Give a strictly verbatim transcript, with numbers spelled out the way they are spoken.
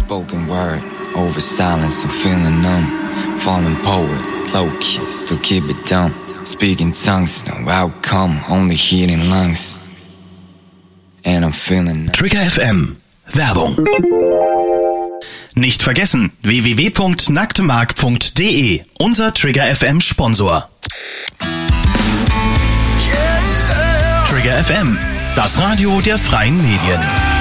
Spoken word, over silence, I'm feeling numb. Fallen poet, low key, still keep it dumb. Speaking tongues, no outcome, only heating lungs. And I'm feeling numb. Trigger F M. Werbung. Nicht vergessen, w w w punkt nacktemark punkt d e, unser Trigger F M Sponsor. Trigger F M, das Radio der freien Medien.